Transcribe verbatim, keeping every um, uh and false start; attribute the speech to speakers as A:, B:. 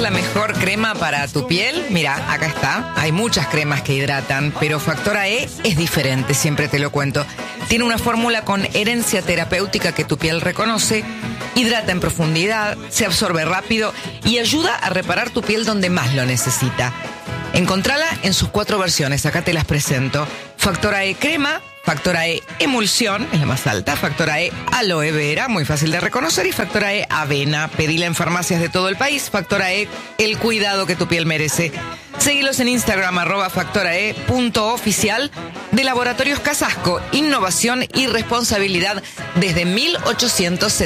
A: la mejor crema para tu piel? Mira, acá está. Hay muchas cremas que hidratan, pero Factora E es diferente, siempre te lo cuento. Tiene una fórmula con herencia terapéutica que tu piel reconoce, hidrata en profundidad, se absorbe rápido y ayuda a reparar tu piel donde más lo necesita. Encontrala en sus cuatro versiones, acá te las presento. Factora E Crema, Factora E Emulsión, es la más alta, Factora E Aloe Vera, muy fácil de reconocer, y Factora E Avena. Pedila en farmacias de todo el país. Factora E, el cuidado que tu piel merece. Seguilos en Instagram, arroba factorae punto oficial de Laboratorios Casasco. Innovación y responsabilidad desde mil ochocientos setenta.